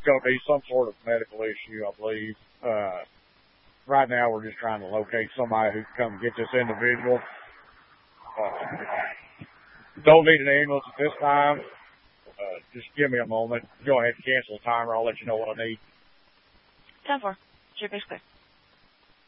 going to be some sort of medical issue, I believe. Right now, we're just trying to locate somebody who can come get this individual. Don't need an ambulance at this time. Just give me a moment. Go ahead and cancel the timer. I'll let you know what I need. 10-4. Your base clear.